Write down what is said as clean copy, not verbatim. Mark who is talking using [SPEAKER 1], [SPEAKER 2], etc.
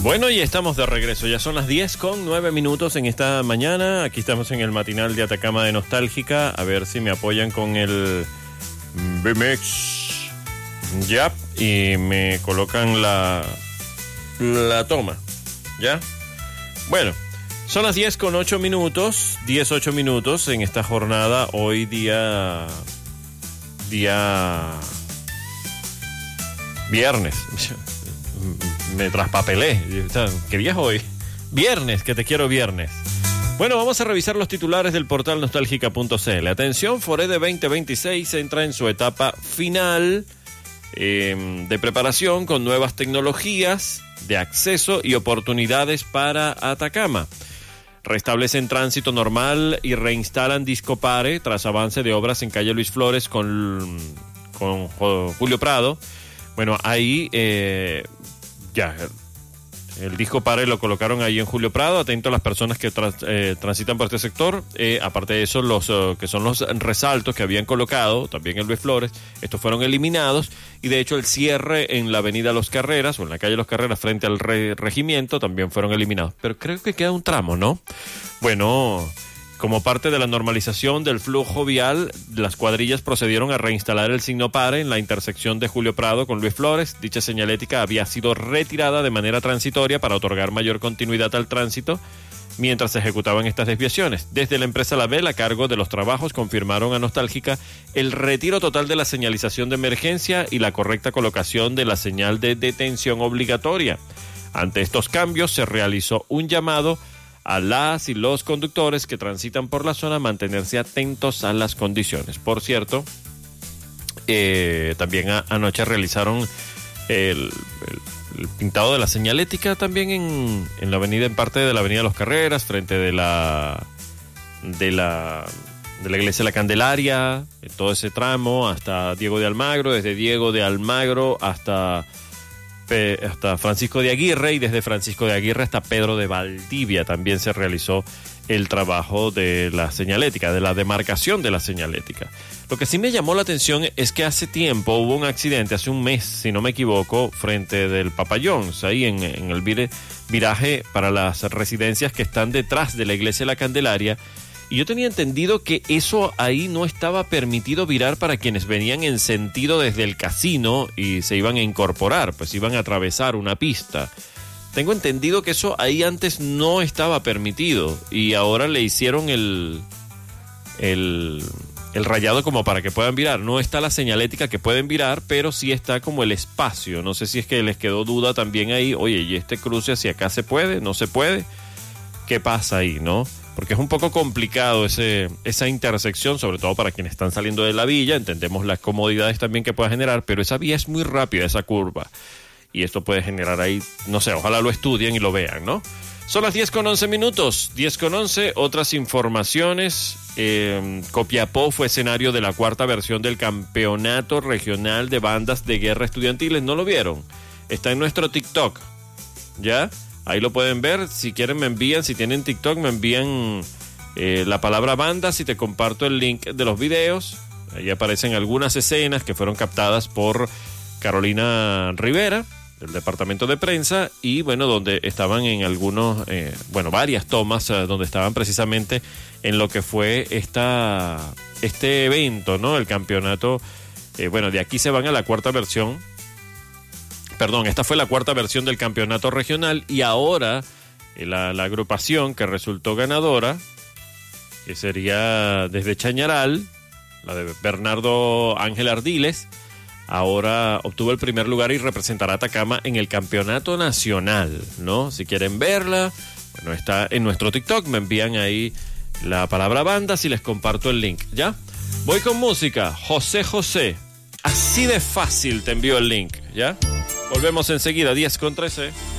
[SPEAKER 1] Bueno, y estamos de regreso. Ya son las 10:09 en esta mañana. Aquí estamos en el matinal de Atacama de Nostálgica. A ver si me apoyan con el BMX. Ya. Y me colocan la toma. ¿Ya? Bueno, son las 10:08. 10:08 en esta jornada. Hoy día viernes. Me traspapelé. ¿Qué día es hoy? Viernes, que te quiero viernes. Bueno, vamos a revisar los titulares del portal nostálgica.cl. Atención, Forede 2026 entra en su etapa final de preparación con nuevas tecnologías de acceso y oportunidades para Atacama. Restablecen tránsito normal y reinstalan Discopare tras avance de obras en calle Luis Flores con Julio Prado. Bueno, ahí ya, el Discopare lo colocaron ahí en Julio Prado. Atento a las personas que transitan por este sector. Aparte de eso, los que son los resaltos que habían colocado también en Luis Flores, estos fueron eliminados. Y de hecho el cierre en la avenida Los Carreras o en la calle Los Carreras frente al regimiento también fueron eliminados. Pero creo que queda un tramo, ¿no? Bueno, como parte de la normalización del flujo vial, las cuadrillas procedieron a reinstalar el signo pare en la intersección de Julio Prado con Luis Flores. Dicha señalética había sido retirada de manera transitoria para otorgar mayor continuidad al tránsito mientras se ejecutaban estas desviaciones. Desde la empresa La Vela, a cargo de los trabajos, confirmaron a Nostálgica el retiro total de la señalización de emergencia y la correcta colocación de la señal de detención obligatoria. Ante estos cambios, se realizó un llamado a las y los conductores que transitan por la zona a mantenerse atentos a las condiciones. Por cierto, también anoche realizaron el pintado de la señalética también en la avenida, en parte de la avenida Los Carreras, frente de la iglesia de la Candelaria, en todo ese tramo hasta Diego de Almagro, desde Diego de Almagro hasta Francisco de Aguirre, y desde Francisco de Aguirre hasta Pedro de Valdivia también se realizó el trabajo de la señalética, de la demarcación de la señalética. Lo que sí me llamó la atención es que hace tiempo hubo un accidente, hace un mes, si no me equivoco, frente del Papayons, ahí en el viraje para las residencias que están detrás de la iglesia de la Candelaria. Y yo tenía entendido que eso ahí no estaba permitido virar para quienes venían en sentido desde el casino y se iban a incorporar, pues iban a atravesar una pista. Tengo entendido que eso ahí antes no estaba permitido y ahora le hicieron el rayado como para que puedan virar. No está la señalética que pueden virar, pero sí está como el espacio. No sé si es que les quedó duda también ahí. Oye, ¿y este cruce hacia acá se puede? ¿No se puede? ¿Qué pasa ahí, no? Porque es un poco complicado esa intersección, sobre todo para quienes están saliendo de la villa. Entendemos las comodidades también que pueda generar, pero esa vía es muy rápida, esa curva. Y esto puede generar ahí, no sé, ojalá lo estudien y lo vean, ¿no? Son las 10:11. 10:11, otras informaciones. Copiapó fue escenario de la cuarta versión del Campeonato Regional de Bandas de Guerra Estudiantiles. ¿No lo vieron? Está en nuestro TikTok, ¿ya? Ahí lo pueden ver. Si quieren me envían, si tienen TikTok me envían la palabra bandas y te comparto el link de los videos. Ahí aparecen algunas escenas que fueron captadas por Carolina Rivera, del departamento de prensa, y bueno, donde estaban en algunos, varias tomas donde estaban precisamente en lo que fue este evento, ¿no? El campeonato, de aquí se van a la cuarta versión. Perdón, esta fue la cuarta versión del campeonato regional y ahora la agrupación que resultó ganadora, que sería desde Chañaral, la de Bernardo Ángel Ardiles, ahora obtuvo el primer lugar y representará a Atacama en el campeonato nacional, ¿no? Si quieren verla, bueno, está en nuestro TikTok, me envían ahí la palabra bandas y les comparto el link, ¿ya? Voy con música, José José, así de fácil te envío el link, ¿ya? Volvemos enseguida, 10:13.